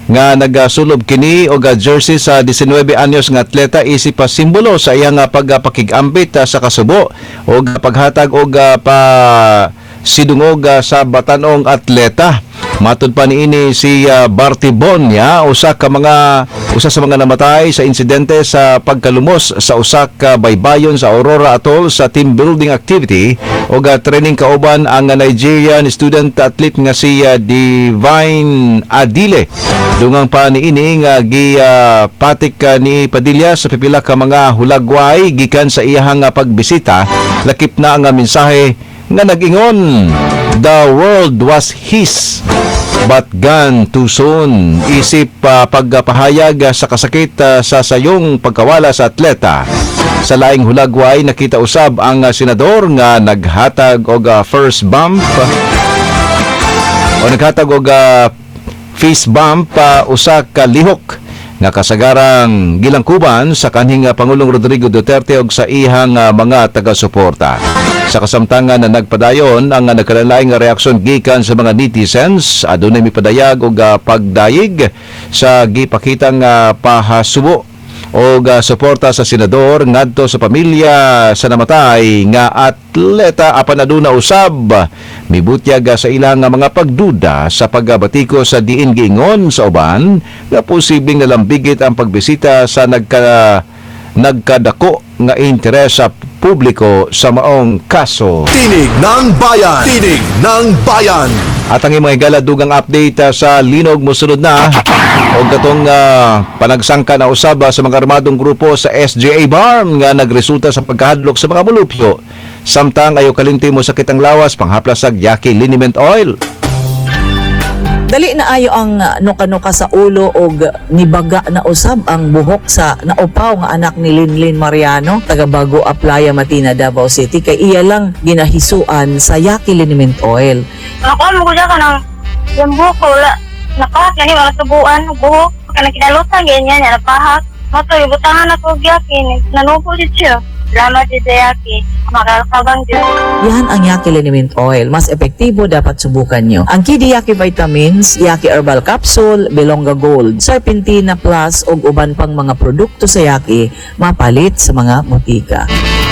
nga nagasulob kini og jersey sa 19 anyos nga atleta isip pa simbolo sa iyang pagpakigambit sa kasubo og paghatag og sidungog sa batanong atleta. Matud pa niini si Bartibon usa sa mga namatay sa insidente sa pagkalumos sa usa ka baybayon sa Aurora Atoll sa team building activity o training kauban ang Nigerian student athlete nga si Divine Adile. Dungang pa niini nga gipatik ni Padilla sa pipila ka mga hulagway gikan sa iyahang pagbisita. Lakip na ang mensahe nga nag-ingon, "The world was his, but gone too soon." Isip pagpahayag sa kasakit sa sayong pagkawala sa atleta. Sa laing hulagway, nakita usab ang senador nga naghatag og first bump o naghatag og face bump usa ka lihok nga kasagarang gilangkuban sa kanhing Pangulong Rodrigo Duterte og sa ihang mga taga-suporta. Sa kasamtangan na nagpadayon ang nagkalain nga reaksyon gikan sa mga netizens, adunay mipadayag og pagdayig sa gipakitang pahasubo o suporta sa senador ngadto sa pamilya sa namatay nga atleta apan aduna usab mibutyag sa ilang mga pagduda sa pagbatiko sa diin giingon sa uban nga posibleng nalambigit ang pagbisita sa nagkadako nga interes sa publiko sa maong kaso. Tinig ng Bayan! Tinig ng Bayan! At ang mga higala dugang update sa linog mosunod na o katong panagsangka na usab sa mga armadong grupo sa SJA Barm nga nagresulta sa pagkahadlok sa mga mulupyo. Samtang ayo kalinti mo sakit ang lawas panghaplasag Yaki Liniment Oil. Dali na ayo ang nuka-nuka sa ulo og nibaga na usab ang buhok sa naupaw nga anak ni Linlin Mariano taga Bago Aplaya, Matina, Davao City kay iya lang ginahisuan sa Yaki Liniment Oil. Ako mo ko ka ng yung buhok ko wala napahak yan yung mga tubuan buhok kana kinalutan ganyan yan napahak mato yung butangan ako Yaki nanupo din siya. Salamat din sa Yaki. Makakabang din. Yan ang Yaki Liniment Oil. Mas epektibo dapat subukan nyo. Ang Kidi Yaki Vitamins, Yaki Herbal Capsule, Belonga Gold, Serpentina Plus ug uban pang mga produkto sa Yaki mapalit sa mga butika.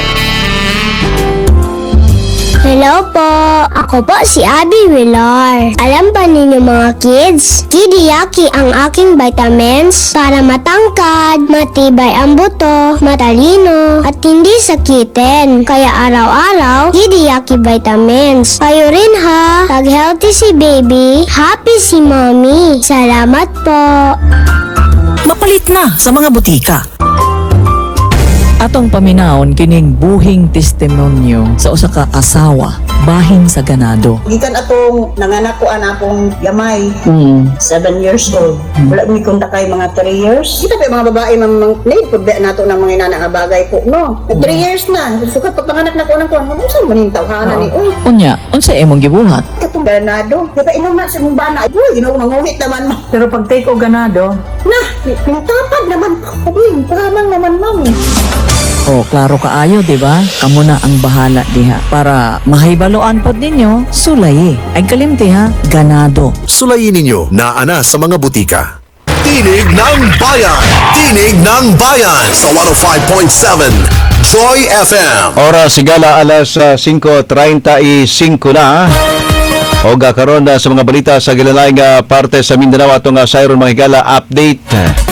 Hello po! Ako po si Abby Villar. Alam ba ninyo mga kids? Kidi Yaki ang aking vitamins para matangkad, matibay ang buto, matalino, at hindi sakitin. Kaya araw-araw, Kidi Yaki vitamins. Kayo rin ha! Pag healthy si baby, happy si mommy. Salamat po! Mapalit na sa mga butika. Atong paminawon kining buhing testimonyo sa usa ka asawa bahin sa ganado. Gikan atong nanganak ko akong gamay, 7 years old. Wala mi kun kay mga 3 years. Kita pa mga babae mang need pud nato ng mga inana nga bagay po, no. 3 years na, sukat pagpanganak na ko nang kuan, unsa man ning tawhana ni oy. Unya, unsa imong gibuhat? Katong ganado, di ba inom na sa mong bana. Uy, ginoo manguhit naman mo. Pero pag take o ganado, Na, pintapad naman ko. Uy, pahamang naman mami. oh, klaro kaayo, di ba? Kamo na ang bahala diha para mahibaloan pod ninyo sulay. Ay kalimti ha, ganado. Sulayin ninyo na ana sa mga butika. Tinig ng Bayan! Tinig ng Bayan! Sa 105.7 Joy FM. Oras sigala alas 5:35 na. O karon sa mga balita sa gilalay nga parte sa Mindanao atong Siron mga higala update.